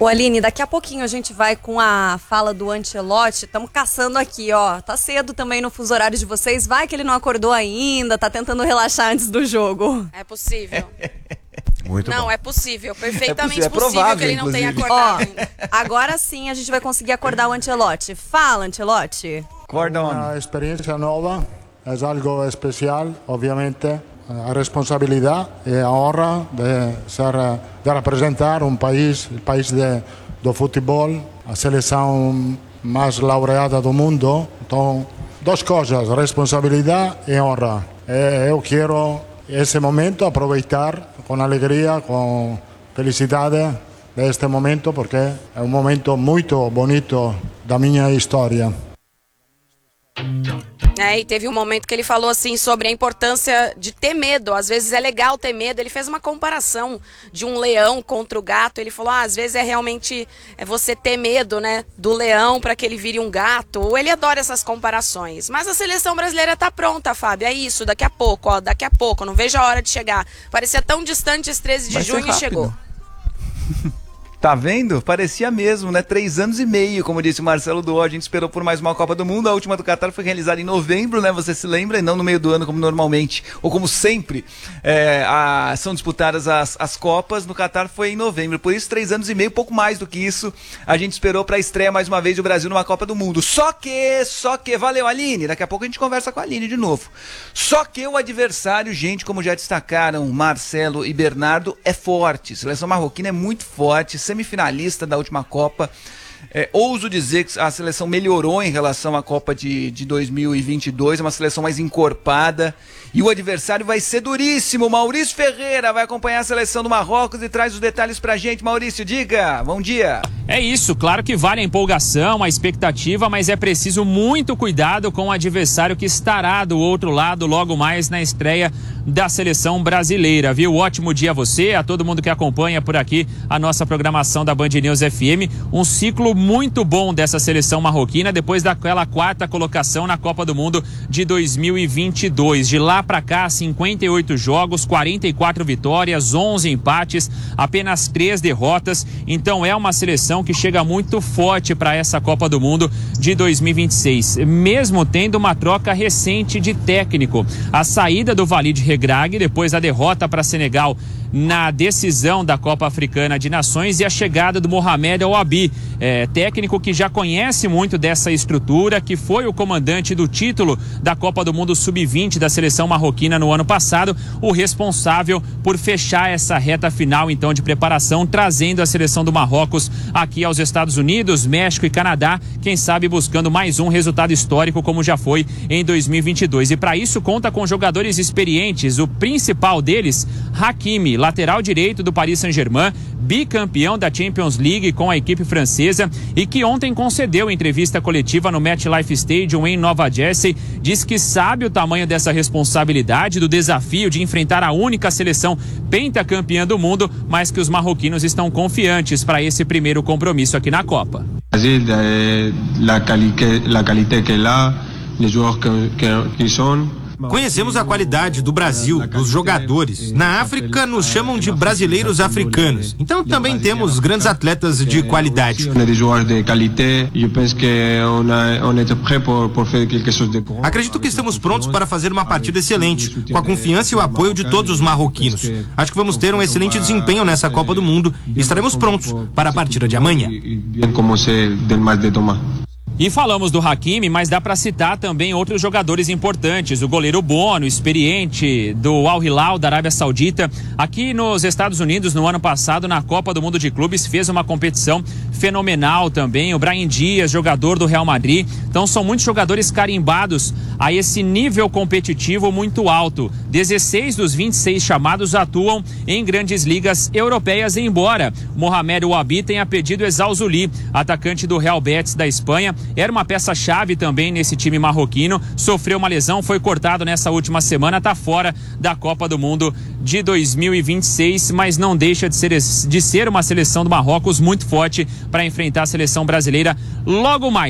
Ô Aline, daqui a pouquinho a gente vai com a fala do Ancelotti. Estamos caçando aqui, ó. Tá cedo também no fuso horário de vocês. Vai que ele não acordou ainda, tá tentando relaxar antes do jogo. É possível. Muito não, bom. É possível, perfeitamente provável, possível que ele não tenha acordado ainda. Agora sim a gente vai conseguir acordar o Ancelotti. Fala, Ancelotti. Una experiencia nueva, es algo especial, obviamente. A responsabilidad y a honra de representar un país, el país do futebol, a seleção mais laureada do mundo. Então, duas coisas, responsabilidade e honra. Eu quero esse momento aproveitar com alegria, com felicidade deste momento, porque é um momento muito bonito da minha história. E teve um momento que ele falou assim sobre a importância de ter medo. Às vezes é legal ter medo. Ele fez uma comparação de um leão contra o gato. Ele falou, às vezes é realmente você ter medo, né, do leão para que ele vire um gato. Ele adora essas comparações. Mas a seleção brasileira tá pronta, Fábio. É isso, daqui a pouco, ó, daqui a pouco. Não vejo a hora de chegar. Parecia tão distante esse 13 de junho e chegou. Tá vendo? Parecia mesmo, né? 3 anos e meio, como disse o Marcelo Duó. A gente esperou por mais uma Copa do Mundo. A última do Qatar foi realizada em novembro, né? Você se lembra? E não no meio do ano, como normalmente. Ou como sempre são disputadas as Copas. No Qatar foi em novembro. Por isso, 3 anos e meio, pouco mais do que isso, a gente esperou pra estreia mais uma vez do Brasil numa Copa do Mundo. Só que, valeu, Aline. Daqui a pouco a gente conversa com a Aline de novo. Só que o adversário, gente, como já destacaram Marcelo e Bernardo, é forte. A seleção marroquina é muito forte, semifinalista da última Copa. Ouso dizer que a seleção melhorou em relação à Copa de 2022, é uma seleção mais encorpada, e o adversário vai ser duríssimo. Maurício Ferreira vai acompanhar a seleção do Marrocos e traz os detalhes pra gente. Maurício, diga, bom dia. É isso, claro que vale a empolgação, a expectativa, mas é preciso muito cuidado com o adversário que estará do outro lado logo mais na estreia da seleção brasileira, viu? Ótimo dia a você, a todo mundo que acompanha por aqui a nossa programação da Band News FM. Um ciclo muito bom dessa seleção marroquina depois daquela 4ª colocação na Copa do Mundo de 2022. De lá pra cá, 58 jogos, 44 vitórias, 11 empates, apenas 3 derrotas. Então é uma seleção que chega muito forte para essa Copa do Mundo de 2026, mesmo tendo uma troca recente de técnico. A saída do Walid Regragui depois da derrota para Senegal na decisão da Copa Africana de Nações e a chegada do Mohamed Ouabi, técnico que já conhece muito dessa estrutura, que foi o comandante do título da Copa do Mundo Sub-20 da seleção marroquina no ano passado, o responsável por fechar essa reta final então de preparação, trazendo a seleção do Marrocos aqui aos Estados Unidos, México e Canadá, quem sabe buscando mais um resultado histórico como já foi em 2022. E para isso conta com jogadores experientes, o principal deles, Hakimi, lateral direito do Paris Saint-Germain, bicampeão da Champions League com a equipe francesa e que ontem concedeu entrevista coletiva no MetLife Stadium em Nova Jersey. Diz que sabe o tamanho dessa responsabilidade, do desafio de enfrentar a única seleção pentacampeã do mundo, mas que os marroquinos estão confiantes para esse primeiro compromisso aqui na Copa. Brasil, la qualité que lá, les joueurs que são. Conhecemos a qualidade do Brasil, dos jogadores. Na África nos chamam de brasileiros africanos. Então também temos grandes atletas de qualidade. Acredito que estamos prontos para fazer uma partida excelente, com a confiança e o apoio de todos os marroquinos. Acho que vamos ter um excelente desempenho nessa Copa do Mundo e estaremos prontos para a partida de amanhã. E falamos do Hakimi, mas dá para citar também outros jogadores importantes. O goleiro Bono, experiente do Al Hilal da Arábia Saudita. Aqui nos Estados Unidos, no ano passado, na Copa do Mundo de Clubes, fez uma competição fenomenal também. O Brahim Dias, jogador do Real Madrid. Então são muitos jogadores carimbados a esse nível competitivo muito alto. 16 dos 26 chamados atuam em grandes ligas europeias, embora Mohamed Ouabi tenha pedido Ezauzuli, atacante do Real Betis da Espanha. Era uma peça-chave também nesse time marroquino, sofreu uma lesão, foi cortado nessa última semana, está fora da Copa do Mundo de 2026, mas não deixa de ser uma seleção do Marrocos muito forte para enfrentar a seleção brasileira logo mais.